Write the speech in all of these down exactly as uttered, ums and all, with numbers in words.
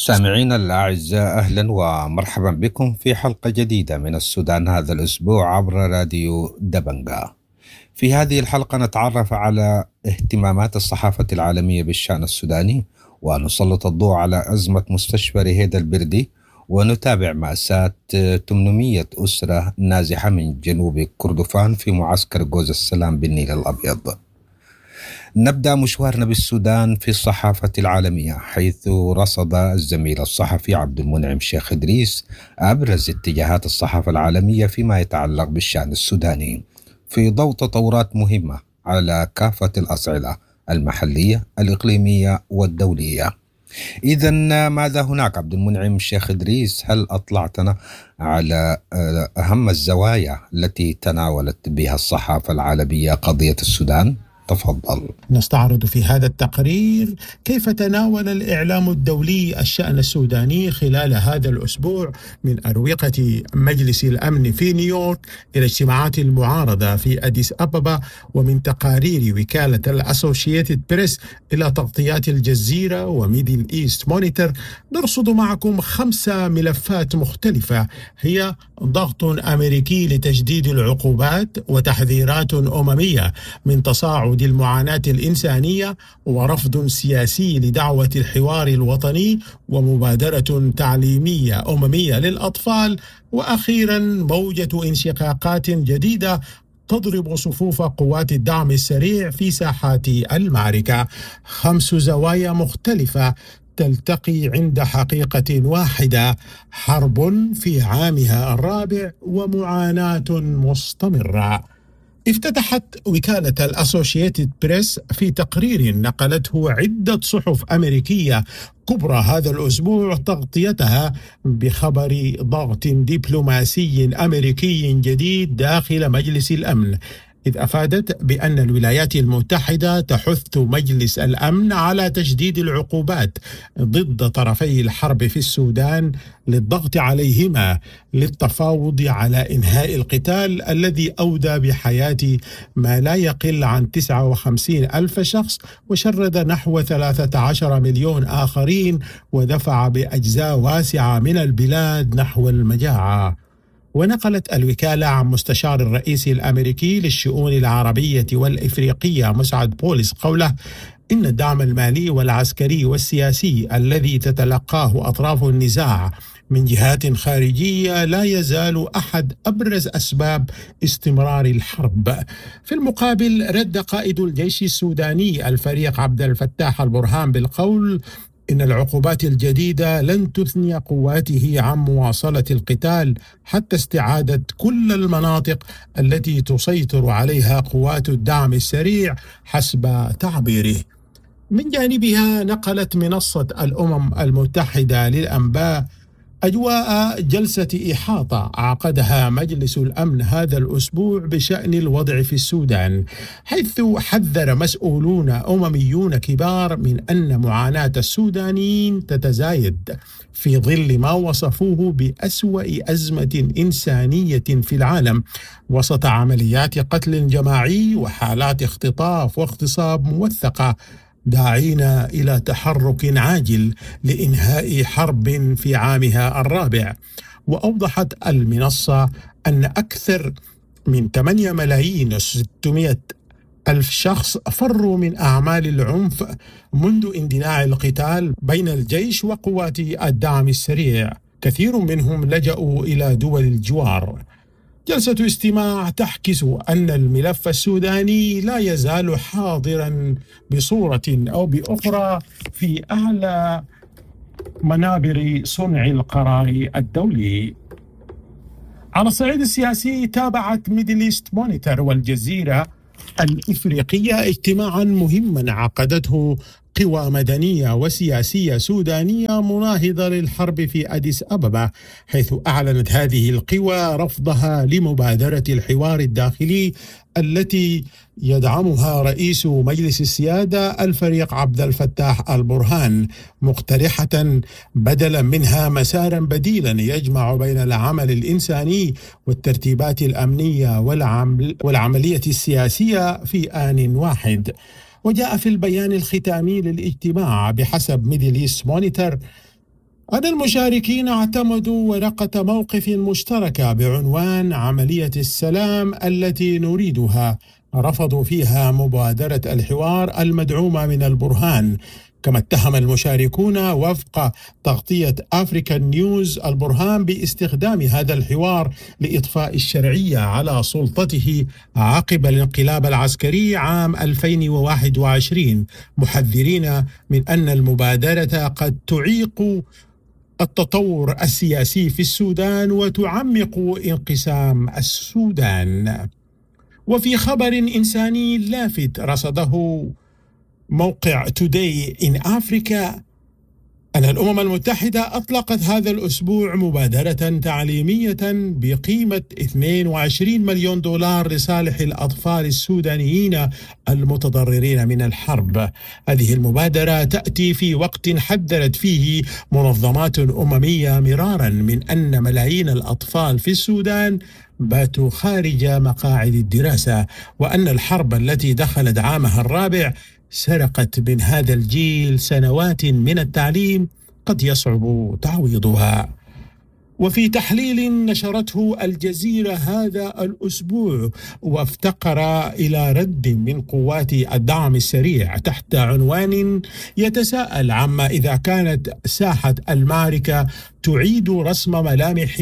سامعينا الأعزاء، أهلا ومرحبا بكم في حلقة جديدة من السودان هذا الأسبوع عبر راديو دبنجا. في هذه الحلقة نتعرف على اهتمامات الصحافة العالمية بالشأن السوداني، ونسلط الضوء على أزمة مستشفى رهيدة البردي، ونتابع مأساة ثمانمئة أسرة نازحة من جنوب كردفان في معسكر جوز السلام بالنيل الأبيض. نبدأ مشوارنا بالسودان في الصحافة العالمية، حيث رصد الزميل الصحفي عبد المنعم شيخ إدريس أبرز اتجاهات الصحافة العالمية فيما يتعلق بالشأن السوداني في ضوء تطورات مهمة على كافة الأصعدة المحلية الإقليمية والدولية. إذن ماذا هناك عبد المنعم شيخ إدريس؟ هل أطلعتنا على أهم الزوايا التي تناولت بها الصحافة العالمية قضية السودان؟ تفضل. نستعرض في هذا التقرير كيف تناول الإعلام الدولي الشأن السوداني خلال هذا الأسبوع، من أروقة مجلس الأمن في نيويورك إلى اجتماعات المعارضة في أديس أبابا، ومن تقارير وكالة الأسوشيتد بريس إلى تغطيات الجزيرة وميدل إيست مونيتور. نرصد معكم خمسة ملفات مختلفة، هي ضغط أمريكي لتجديد العقوبات، وتحذيرات أممية من تصاعد المعاناة الإنسانية، ورفض سياسي لدعوة الحوار الوطني، ومبادرة تعليمية أممية للأطفال، وأخيرا موجة انشقاقات جديدة تضرب صفوف قوات الدعم السريع في ساحات المعركة. خمس زوايا مختلفة تلتقي عند حقيقة واحدة: حرب في عامها الرابع ومعاناة مستمرة. افتتحت وكالة الأسوشيتد بريس في تقرير نقلته عدة صحف أمريكية كبرى هذا الأسبوع تغطيتها بخبر ضغط دبلوماسي أمريكي جديد داخل مجلس الأمن، إذ أفادت بأن الولايات المتحدة تحث مجلس الأمن على تشديد العقوبات ضد طرفي الحرب في السودان للضغط عليهما للتفاوض على إنهاء القتال الذي أودى بحياة ما لا يقل عن تسعة وخمسين ألف شخص، وشرد نحو ثلاثة عشر مليون آخرين، ودفع بأجزاء واسعة من البلاد نحو المجاعة. ونقلت الوكالة عن مستشار الرئيس الأمريكي للشؤون العربية والإفريقية مسعد بولس قوله إن الدعم المالي والعسكري والسياسي الذي تتلقاه أطراف النزاع من جهات خارجية لا يزال أحد أبرز أسباب استمرار الحرب. في المقابل رد قائد الجيش السوداني الفريق عبد الفتاح البرهان بالقول إن العقوبات الجديدة لن تثني قواته عن مواصلة القتال حتى استعادة كل المناطق التي تسيطر عليها قوات الدعم السريع حسب تعبيره. من جانبها نقلت منصة الأمم المتحدة للأنباء أجواء جلسة إحاطة عقدها مجلس الأمن هذا الأسبوع بشأن الوضع في السودان، حيث حذر مسؤولون أمميون كبار من أن معاناة السودانيين تتزايد في ظل ما وصفوه بأسوأ أزمة إنسانية في العالم، وسط عمليات قتل جماعي وحالات اختطاف واغتصاب موثقة، داعين إلى تحرك عاجل لإنهاء حرب في عامها الرابع. وأوضحت المنصة أن أكثر من ثمانية ملايين وستمئة ألف شخص فروا من أعمال العنف منذ اندلاع القتال بين الجيش وقوات الدعم السريع، كثير منهم لجأوا إلى دول الجوار. جلسة استماع تعكس أن الملف السوداني لا يزال حاضرا بصورة أو بأخرى في أعلى منابر صنع القرار الدولي. على الصعيد السياسي تابعت ميدل إيست مونيتور والجزيرة الإفريقية اجتماعا مهما عقدته قوى مدنية وسياسية سودانية مناهضة للحرب في أديس أبابا، حيث أعلنت هذه القوى رفضها لمبادرة الحوار الداخلي التي يدعمها رئيس مجلس السيادة الفريق عبد الفتاح البرهان، مقترحة بدلا منها مسارا بديلا يجمع بين العمل الإنساني والترتيبات الأمنية والعمل والعملية السياسية في آن واحد. وجاء في البيان الختامي للاجتماع بحسب ميدل إيست مونيتور أن المشاركين اعتمدوا ورقة موقف مشتركة بعنوان عملية السلام التي نريدها، رفضوا فيها مبادرة الحوار المدعومة من البرهان. كما اتهم المشاركون وفق تغطية أفريكان نيوز البرهان باستخدام هذا الحوار لإطفاء الشرعية على سلطته عقب الانقلاب العسكري عام ألفين وواحد وعشرين، محذرين من أن المبادرة قد تعيق التطور السياسي في السودان وتعمق انقسام السودان. وفي خبر إنساني لافت رصده موقع Today in Africa، أن الأمم المتحدة أطلقت هذا الأسبوع مبادرة تعليمية بقيمة اثنين وعشرين مليون دولار لصالح الأطفال السودانيين المتضررين من الحرب. هذه المبادرة تأتي في وقت حذرت فيه منظمات أممية مرارا من أن ملايين الأطفال في السودان باتوا خارج مقاعد الدراسة، وأن الحرب التي دخلت عامها الرابع سرقت من هذا الجيل سنوات من التعليم قد يصعب تعويضها. وفي تحليل نشرته الجزيرة هذا الأسبوع، وافتقر إلى رد من قوات الدعم السريع تحت عنوان يتساءل عما إذا كانت ساحة المعركة تعيد رسم ملامح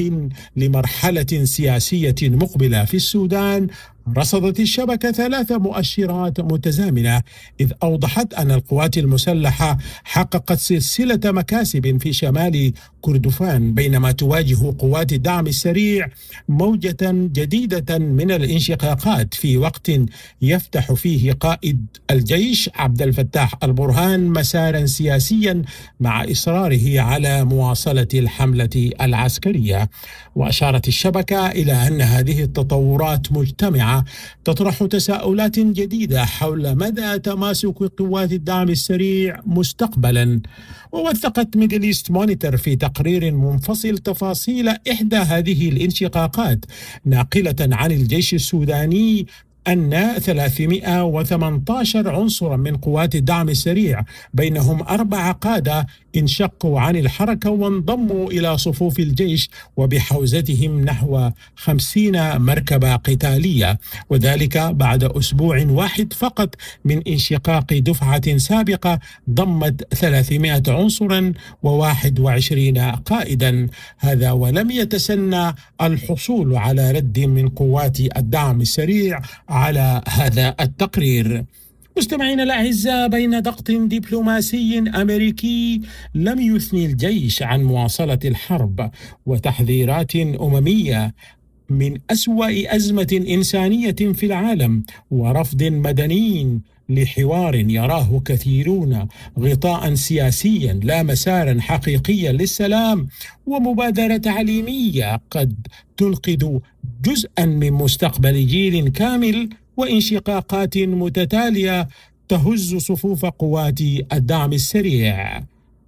لمرحلة سياسية مقبلة في السودان، رصدت الشبكة ثلاث مؤشرات متزامنة، إذ أوضحت أن القوات المسلحة حققت سلسلة مكاسب في شمال كردفان، بينما تواجه قوات الدعم السريع موجة جديدة من الانشقاقات في وقت يفتح فيه قائد الجيش عبد الفتاح البرهان مسارا سياسيا مع إصراره على مواصلة الحملة العسكرية. وأشارت الشبكة إلى أن هذه التطورات مجتمعة تطرح تساؤلات جديدة حول مدى تماسك قوات الدعم السريع مستقبلا. ووثقت ميدل إيست مونيتور في تقرير منفصل تفاصيل إحدى هذه الانشقاقات، ناقلة عن الجيش السوداني أن ثلاثمائة وثمانية عشر عنصرا من قوات الدعم السريع بينهم أربع قادة انشقوا عن الحركة وانضموا إلى صفوف الجيش، وبحوزتهم نحو خمسين مركبة قتالية، وذلك بعد أسبوع واحد فقط من انشقاق دفعة سابقة ضمت ثلاثمائة عنصرا وواحد وعشرين قائدا. هذا ولم يتسنى الحصول على رد من قوات الدعم السريع على هذا التقرير. مستمعينا الأعزاء، بين ضغط دبلوماسي أمريكي لم يثني الجيش عن مواصلة الحرب وتحذيرات أممية من أسوأ أزمة إنسانية في العالم ورفض مدني لحوار يراه كثيرون غطاء سياسيا لا مسارا حقيقيا للسلام، ومبادرة تعليمية قد تنقذ جزءا من مستقبل جيل كامل، وانشقاقات متتالية تهز صفوف قوات الدعم السريع.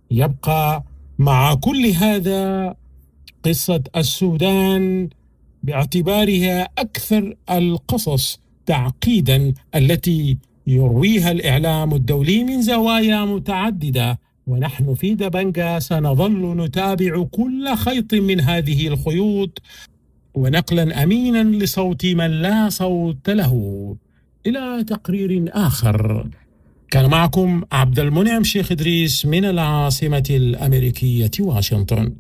يبقى مع كل هذا قصة السودان باعتبارها أكثر القصص تعقيدا التي يرويها الإعلام الدولي من زوايا متعددة، ونحن في دبنجا سنظل نتابع كل خيط من هذه الخيوط ونقلا أمينا لصوت من لا صوت له. إلى تقرير آخر، كان معكم عبد المنعم شيخ إدريس من العاصمة الأمريكية واشنطن.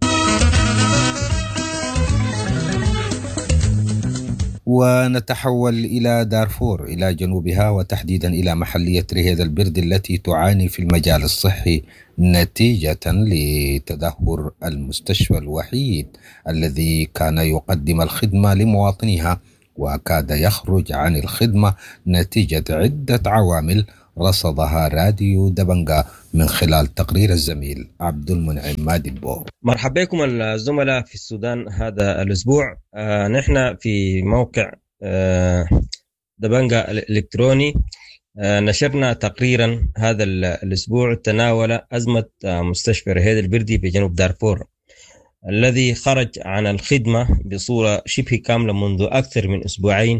ونتحول إلى دارفور إلى جنوبها، وتحديدا إلى محلية ريهيد البرد التي تعاني في المجال الصحي نتيجة لتدهور المستشفى الوحيد الذي كان يقدم الخدمة لمواطنيها، وكاد يخرج عن الخدمة نتيجة عدة عوامل رصدها راديو دبنجا من خلال تقرير الزميل عبد المنعم مادبو. مرحبا بكم الزملاء في السودان. هذا الأسبوع آه نحن في موقع آه دبنجا الإلكتروني آه نشرنا تقريرا هذا الأسبوع تناول أزمة آه مستشفى ريهيد البردي بجنوب دارفور الذي خرج عن الخدمة بصورة شبه كاملة منذ أكثر من أسبوعين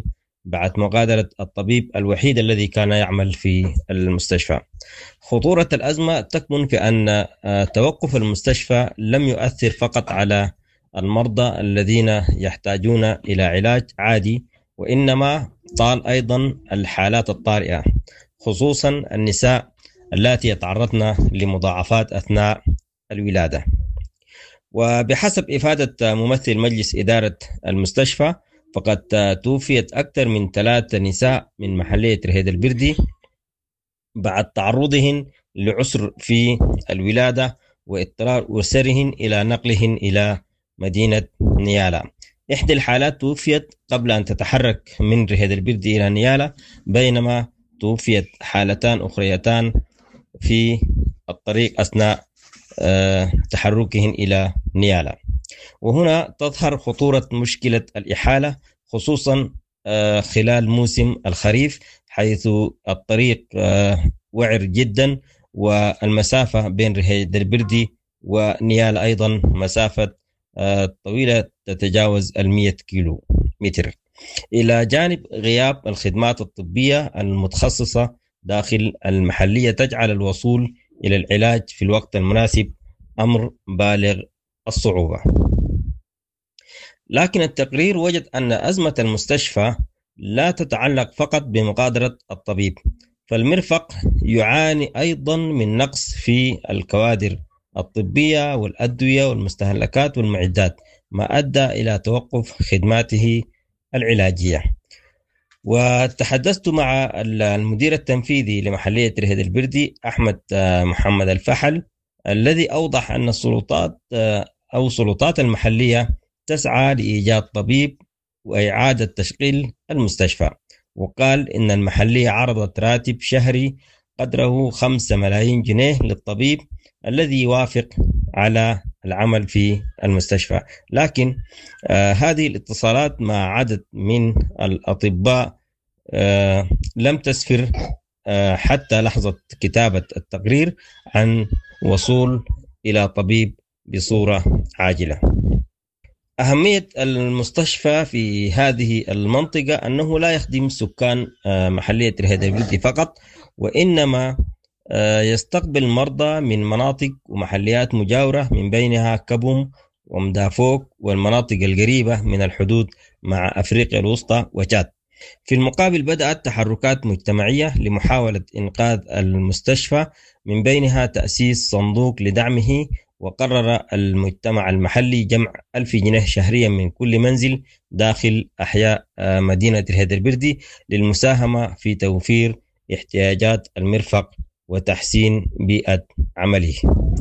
بعد مغادرة الطبيب الوحيد الذي كان يعمل في المستشفى. خطورة الأزمة تكمن في أن توقف المستشفى لم يؤثر فقط على المرضى الذين يحتاجون إلى علاج عادي، وإنما طال أيضا الحالات الطارئة، خصوصا النساء اللاتي يتعرضن لمضاعفات أثناء الولادة. وبحسب إفادة ممثل مجلس إدارة المستشفى، فقد توفيت أكثر من ثلاثة نساء من محلية رهيد البردي بعد تعرضهن لعسر في الولادة واضطرار أسرهن إلى نقلهن إلى مدينة نيالا. إحدى الحالات توفيت قبل أن تتحرك من رهيد البردي إلى نيالا، بينما توفيت حالتان أخريتان في الطريق أثناء تحركهن إلى نيالا. وهنا تظهر خطورة مشكلة الإحالة، خصوصا خلال موسم الخريف، حيث الطريق وعر جدا، والمسافة بين رهيد البردي ونيالا أيضا مسافة طويلة تتجاوز المية كيلو متر، إلى جانب غياب الخدمات الطبية المتخصصة داخل المحلية تجعل الوصول إلى العلاج في الوقت المناسب أمر بالغ الصعوبة. لكن التقرير وجد أن أزمة المستشفى لا تتعلق فقط بمغادرة الطبيب، فالمرفق يعاني أيضا من نقص في الكوادر الطبية والأدوية والمستهلكات والمعدات، ما أدى إلى توقف خدماته العلاجية. وتحدثت مع المدير التنفيذي لمحلية رهيد البردي أحمد محمد الفحل، الذي أوضح أن السلطات أو سلطات المحلية تسعى لإيجاد طبيب وإعادة تشغيل المستشفى، وقال إن المحلية عرضت راتب شهري قدره خمسة ملايين جنيه للطبيب الذي يوافق على العمل في المستشفى. لكن آه هذه الاتصالات مع عدد من الأطباء آه لم تسفر آه حتى لحظة كتابة التقرير عن وصول إلى طبيب بصورة عاجلة. أهمية المستشفى في هذه المنطقة أنه لا يخدم سكان محلية رهيد البردي فقط، وإنما يستقبل مرضى من مناطق ومحليات مجاورة، من بينها كبم ومدافوك والمناطق القريبة من الحدود مع أفريقيا الوسطى وتشاد. في المقابل بدأت تحركات مجتمعية لمحاولة إنقاذ المستشفى، من بينها تأسيس صندوق لدعمه، وقرر المجتمع المحلي جمع ألف جنيه شهريا من كل منزل داخل أحياء مدينة رهيد البردي للمساهمة في توفير احتياجات المرفق وتحسين بيئة عمله.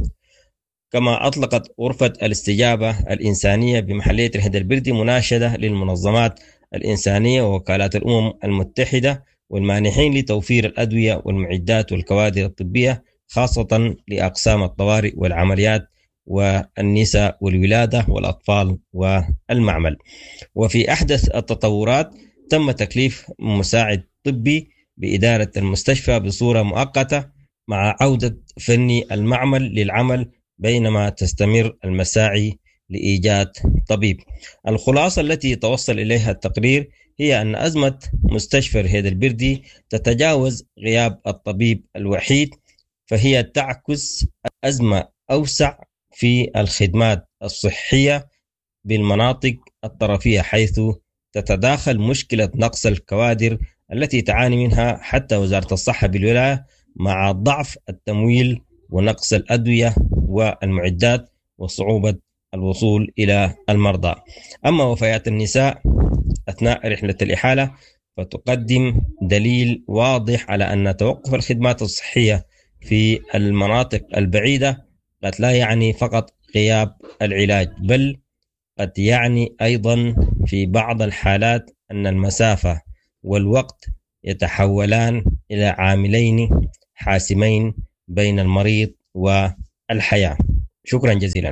كما أطلقت غرفة الاستجابة الإنسانية بمحلية رهيد البردي مناشدة للمنظمات الإنسانية ووكالات الأمم المتحدة والمانحين لتوفير الأدوية والمعدات والكوادر الطبية، خاصة لأقسام الطوارئ والعمليات والنساء والولادة والأطفال والمعمل. وفي أحدث التطورات تم تكليف مساعد طبي بإدارة المستشفى بصورة مؤقتة مع عودة فني المعمل للعمل، بينما تستمر المساعي لإيجاد طبيب. الخلاصة التي توصل إليها التقرير هي أن أزمة مستشفى رهيد البردي تتجاوز غياب الطبيب الوحيد، فهي تعكس أزمة أوسع في الخدمات الصحية بالمناطق الطرفية، حيث تتداخل مشكلة نقص الكوادر التي تعاني منها حتى وزارة الصحة بالولاية، مع ضعف التمويل ونقص الأدوية والمعدات وصعوبة الوصول إلى المرضى. أما وفيات النساء أثناء رحلة الإحالة فتقدم دليل واضح على أن توقف الخدمات الصحية في المناطق البعيدة قد لا يعني فقط غياب العلاج، بل قد يعني أيضا في بعض الحالات أن المسافة والوقت يتحولان إلى عاملين حاسمين بين المريض والحياة. شكرا جزيلا.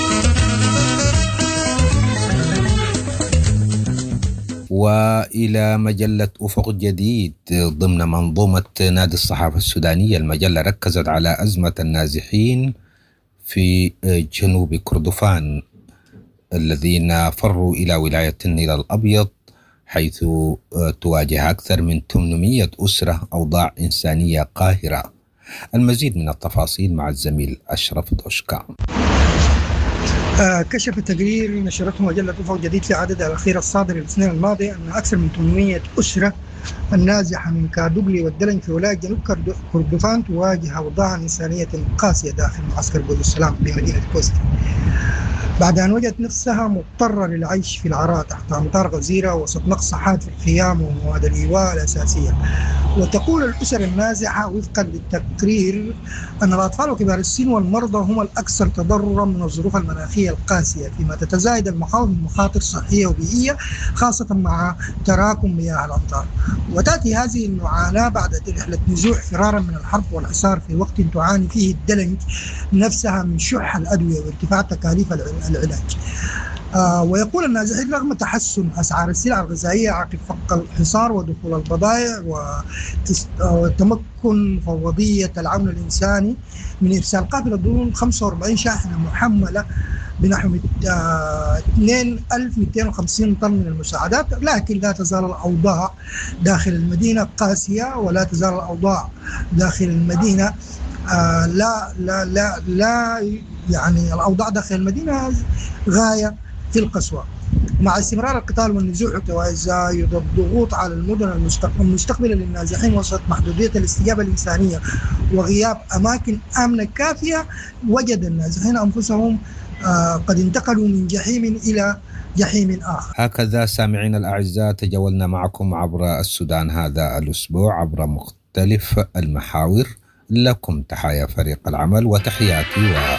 وإلى مجلة أفق جديد ضمن منظومة نادي الصحافة السودانية. المجلة ركزت على أزمة النازحين في جنوب كردفان الذين فروا إلى ولاية النيل الأبيض، حيث تواجه أكثر من ثمانمئة أسرة أوضاع إنسانية قاهرة. المزيد من التفاصيل مع الزميل أشرف دوشكا. كشف تقرير نشرته مجلة أفق جديد في عددها الأخير الصادر الاثنين الماضي أن أكثر من ثمانمئة أسرة النازحة من كادوغلي والدلن في ولاية جنوب كردفان تواجه أوضاعا إنسانية قاسية داخل معسكر بوز السلام بمدينة كوستي، بعد أن وجدت نفسها مضطرة للعيش في العراء تحت أمطار غزيرة وسط نقص حاد في الخيام ومواد الإيواء الأساسية. وتقول الأسر النازحة وفقا للتقرير أن الأطفال وكبار السن والمرضى هم الأكثر تضررا من الظروف المناخية القاسية، فيما تتزايد المخاوف من مخاطر صحية وبيئية خاصة مع تراكم مياه الأمطار. وتأتي هذه المعاناة بعد رحلة نزوح فرارا من الحرب والحصار في وقت تعاني فيه الدلنج نفسها من شح الأدوية وارتفاع تكاليف العلاج. آه ويقول النازحين رغم تحسن أسعار السلع الغذائية عقب فك الحصار ودخول البضائع وتمكن فوضية العون الإنساني من إرسال قافلة ضمن خمسة وأربعين شاحنة محملة بنحو اثنين ألف ومئتين وخمسين طن من المساعدات، لكن لا تزال الأوضاع داخل المدينة قاسية، ولا تزال الأوضاع داخل المدينة آه لا لا لا لا يعني الأوضاع داخل المدينة غاية في القسوة. مع استمرار القتال والنزوح وتزايد الضغوط على المدن المستقبلة للنازحين وسط محدودية الاستجابة الإنسانية وغياب أماكن آمنة كافية، وجد النازحين أنفسهم آه قد انتقلوا من جحيم إلى جحيم آخر. هكذا سامعين الأعزاء تجولنا معكم عبر السودان هذا الأسبوع عبر مختلف المحاور. لكم تحايا فريق العمل وتحياتي